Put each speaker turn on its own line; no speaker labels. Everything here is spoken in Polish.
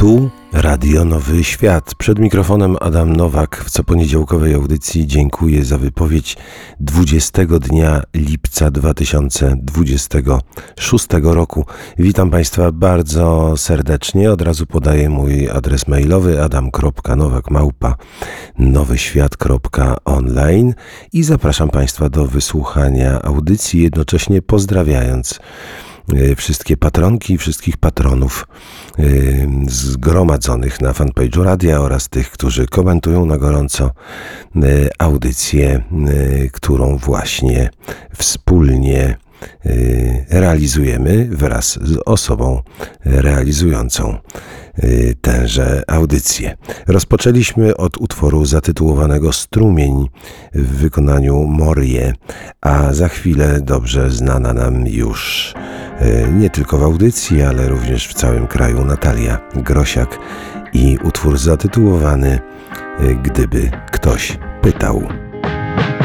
Tu Radio Nowy Świat. Przed mikrofonem Adam Nowak. W coponiedziałkowej audycji dziękuję za wypowiedź 20 dnia lipca 2026 roku. Witam Państwa bardzo serdecznie. Od razu podaję mój adres mailowy adam.nowak@nowyświat.online i zapraszam Państwa do wysłuchania audycji, jednocześnie pozdrawiając wszystkie patronki i wszystkich patronów zgromadzonych na fanpage'u radia oraz tych, którzy komentują na gorąco audycję, którą właśnie wspólnie realizujemy wraz z osobą realizującą tęże audycję. Rozpoczęliśmy od utworu zatytułowanego Strumień w wykonaniu Morie, a za chwilę dobrze znana nam już nie tylko w audycji, ale również w całym kraju Natalia Grosiak i utwór zatytułowany Gdyby ktoś pytał.